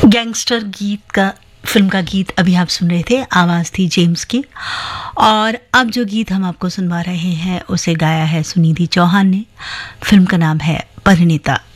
Gangster गीत का film का गीत अभी आप सुन रहे थे। आवाज़ थी जेम्स की। और अब जो गीत हम आपको सुनवा रहे हैं उसे गाया है सुनिधि चौहान ने। फिल्म का नाम है परिणीता।